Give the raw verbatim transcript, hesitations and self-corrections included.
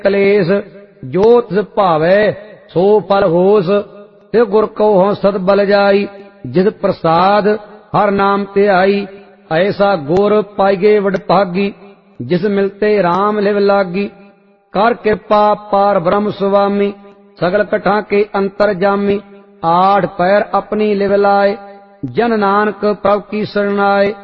कलेस, जो तिस भावै सो फल होस। ते गुर कहो हों सद बल जाई, जिस प्रसाद हर नाम ते आई। ऐसा गुर पाइगे वडभागी, जिस मिलते राम लिव लागी। कर कृपा पार ब्रह्म स्वामी, सगल कठा के अंतर जामी। आठ पैर अपनी लिव लाए, जन नानक प्रभु की शरण आए।